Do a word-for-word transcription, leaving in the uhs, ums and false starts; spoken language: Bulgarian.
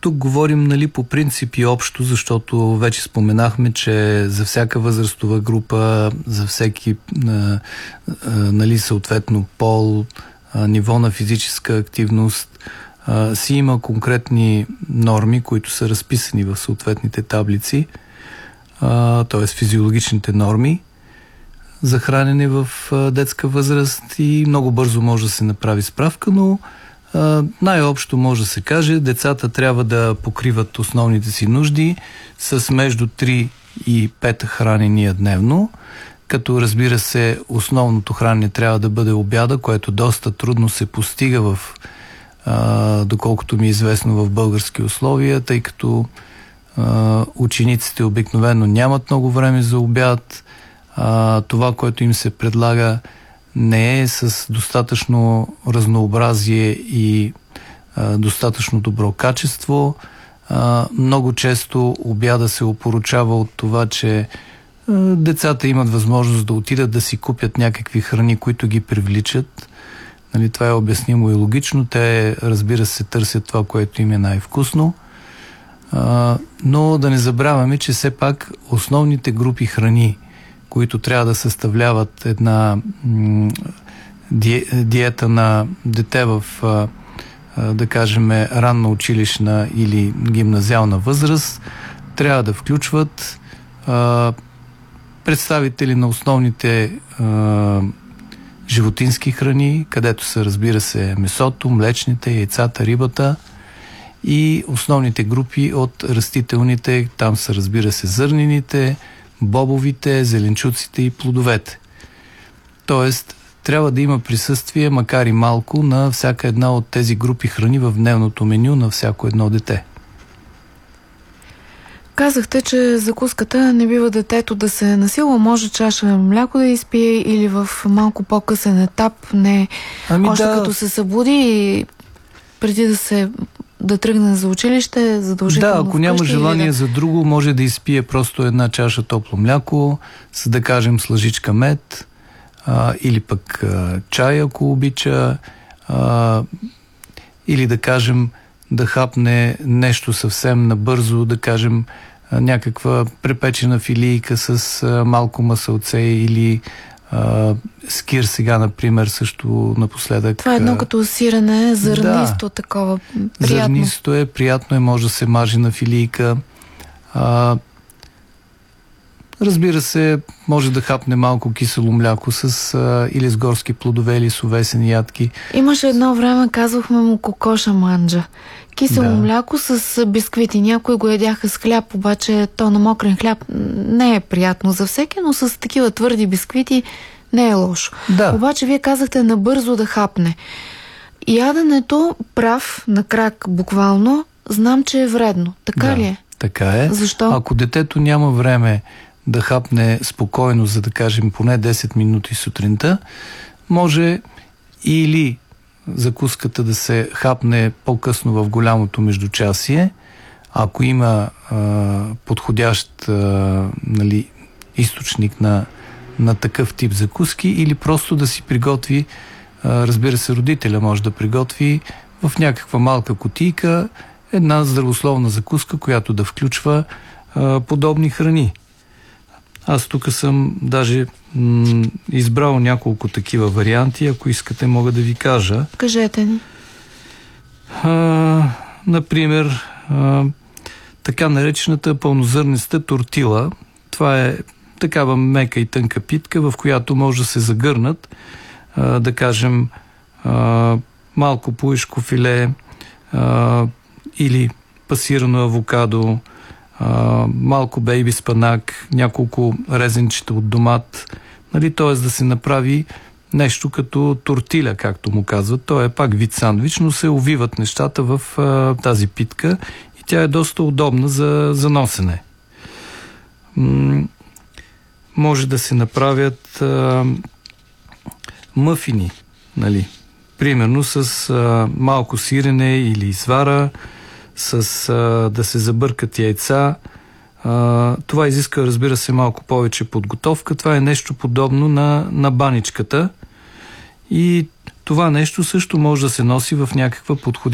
тук говорим, нали, по принцип и общо, защото вече споменахме, че за всяка възрастова група, за всеки а, а, нали, съответно пол, а, ниво на физическа активност, а, си има конкретни норми, които са разписани в съответните таблици, т.е. физиологичните норми за хранене в а, детска възраст, и много бързо може да се направи справка, но а, най-общо може да се каже, децата трябва да покриват основните си нужди с между три и пет хранения дневно, като разбира се основното хранене трябва да бъде обяда, което доста трудно се постига в, а, доколкото ми е известно, в български условия, тъй като а, учениците обикновено нямат много време за обяд. А, това, което им се предлага, не е с достатъчно разнообразие и а, достатъчно добро качество. А, много често обяда се опоручава от това, че а, децата имат възможност да отидат да си купят някакви храни, които ги привличат. Нали, това е обяснимо и логично. Те, разбира се, търсят това, което им е най-вкусно. А, но да не забравяме, че все пак основните групи храни, които трябва да съставляват една м, ди, диета на дете в, а, а, да кажем, ранна училищна или гимназиална възраст, трябва да включват а, представители на основните а, животински храни, където са, разбира се, месото, млечните, яйцата, рибата, и основните групи от растителните, там са, разбира се, зърнените, бобовите, зеленчуците и плодовете. Тоест, трябва да има присъствие, макар и малко, на всяка една от тези групи храни в дневното меню на всяко едно дете. Казахте, че закуската не бива детето да се насилва. Може чаша мляко да изпие или в малко по-късен етап, не ами още да. Като се събуди, преди да се да тръгне за училище, задължително. Да, ако няма желание да... за друго, може да изпие просто една чаша топло мляко, с, да кажем, с лъжичка мед, а, или пък а, чай, ако обича, а, или да кажем да хапне нещо съвсем набързо, да кажем а, някаква препечена филийка с а, малко масълце или Uh, скир сега, например, също напоследък. Това е едно като сирене, зърнисто, да, такова, приятно. Зърнисто е, приятно е, може да се мажи на филийка. Uh, разбира се, може да хапне малко кисело мляко с uh, или с горски плодове, или с овесени ядки. Имаше едно време, казвахме му кокоша манджа. Кисело да. Мляко с бисквити. Някои го ядяха с хляб, обаче то на мокрен хляб не е приятно за всеки, но с такива твърди бисквити не е лошо. Да. Обаче вие казахте набързо да хапне. Яденето прав на крак буквално, знам, че е вредно. Така да, ли е? Така е. Защо? Ако детето няма време да хапне спокойно, за да кажем поне десет минути сутринта, може или закуската да се хапне по-късно в голямото междучасие, ако има а, подходящ а, нали, източник на, на такъв тип закуски, или просто да си приготви, а, разбира се, родителя може да приготви в някаква малка кутийка една здравословна закуска, която да включва а, подобни храни. Аз тук съм даже м- избрал няколко такива варианти. Ако искате, мога да ви кажа. Кажете ни. А, например, а, така наречената пълнозърнеста тортила. Това е такава мека и тънка питка, в която може да се загърнат, а, да кажем, а, малко пуешко филе а, или пасирано авокадо, Uh, малко бейби спанак, няколко резенчета от домат, нали, т.е. да се направи нещо като тортиля, както му казват. То е пак вид сандвич, но се увиват нещата в uh, тази питка и тя е доста удобна за, за носене. М- може да се направят uh, мъфини, нали, примерно с uh, малко сирене или извара, с а, да се забъркат яйца. А, това изиска, разбира се, малко повече подготовка. Това е нещо подобно на, на баничката. И това нещо също може да се носи в някаква подходяща